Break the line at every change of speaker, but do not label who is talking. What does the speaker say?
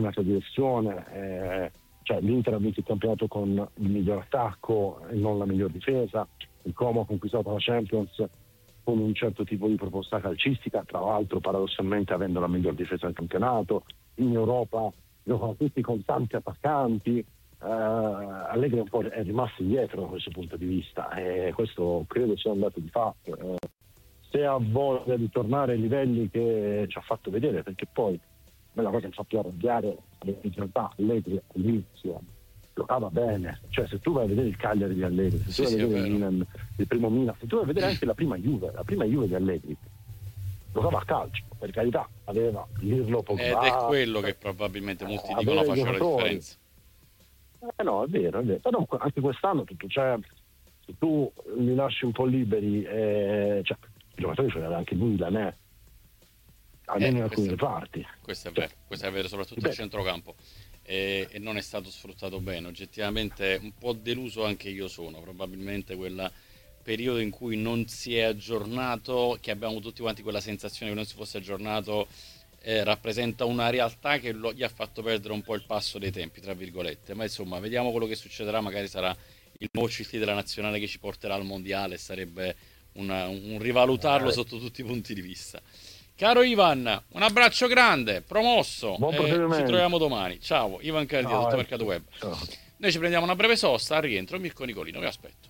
determinata direzione, cioè l'Inter ha vinto il campionato con il miglior attacco e non la miglior difesa, il Como ha conquistato la Champions con un certo tipo di proposta calcistica, tra l'altro paradossalmente avendo la miglior difesa del campionato. In Europa giocano tutti con tanti attaccanti, Allegri un po' è rimasto indietro da questo punto di vista, e questo credo sia un dato di fatto. Se ha voglia di tornare ai livelli che ci ha fatto vedere, perché poi la cosa che fa più arrabbiare in realtà Allegri all'inizio giocava bene, cioè se tu vai a vedere il Cagliari di Allegri, se tu vai a vedere il Milan, il primo Milan, se tu vai a vedere anche la prima Juve di Allegri, giocava a calcio, per carità, aveva Pirlo, Pogba,
ed è quello che probabilmente molti dicono faceva la differenza.
No, è vero, però anche quest'anno tutto, cioè, se tu li lasci un po' liberi, cioè, i giocatori ce l'aveva anche il Milan, almeno in alcune parti.
Questo è vero, soprattutto al centrocampo. E non è stato sfruttato bene. Oggettivamente un po' deluso anche io sono, probabilmente quel periodo in cui non si è aggiornato, che abbiamo tutti quanti quella sensazione che non si fosse aggiornato, rappresenta una realtà che gli ha fatto perdere un po' il passo dei tempi, tra virgolette. Ma insomma, vediamo quello che succederà, magari sarà il nuovo CT della nazionale che ci porterà al mondiale, sarebbe un rivalutarlo sotto tutti i punti di vista. Caro Ivan, un abbraccio grande, promosso,
Buon
ci troviamo domani. Ciao, Ivan Cardia, Tutto Mercato Web.
Ciao.
Noi ci prendiamo una breve sosta, al rientro Mirko Nicolino, vi aspetto.